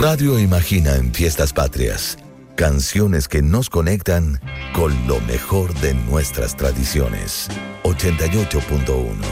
Radio Imagina en Fiestas Patrias. Canciones que nos conectan con lo mejor de nuestras tradiciones. 88.1